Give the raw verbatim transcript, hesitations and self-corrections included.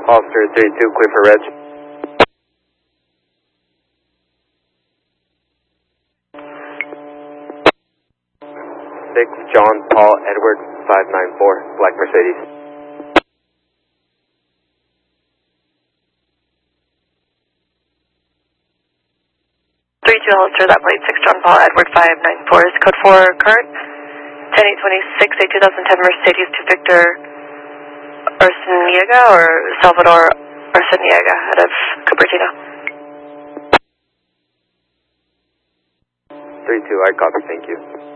Officer three two, clear for reg. six, John Paul Edward, five nine four, Black Mercedes. three two, Hollister, that plate six, John Paul Edward, five nine four is code four current. ten eight twenty-six, a two thousand ten Mercedes to Victor Arciniega or Salvador Arciniega out of Cupertino. three two, I copy, thank you.